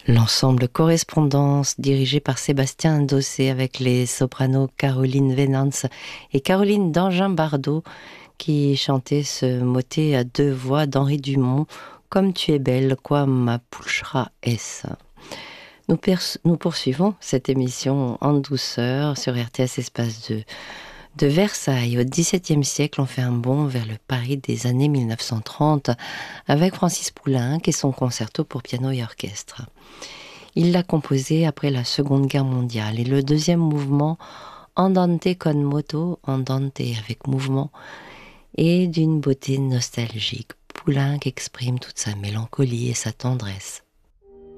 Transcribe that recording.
L'ensemble Correspondance, dirigé par Sébastien Dossé, avec les sopranos Caroline Venance et Caroline Dangin-Bardot, qui chantaient ce motet à deux voix d'Henri Dumont, Comme tu es belle, quoi ma pulchra es. Nous poursuivons cette émission en douceur sur RTS Espace 2. De Versailles au XVIIe siècle, on fait un bond vers le Paris des années 1930 avec Francis Poulenc et son concerto pour piano et orchestre. Il l'a composé après la Seconde Guerre mondiale et le deuxième mouvement, Andante con moto, Andante avec mouvement, est d'une beauté nostalgique. Poulenc exprime toute sa mélancolie et sa tendresse.